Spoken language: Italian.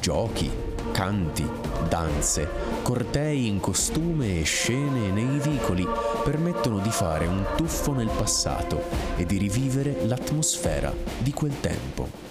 Giochi, canti, danze, cortei in costume e scene nei vicoli permettono di fare un tuffo nel passato e di rivivere l'atmosfera di quel tempo.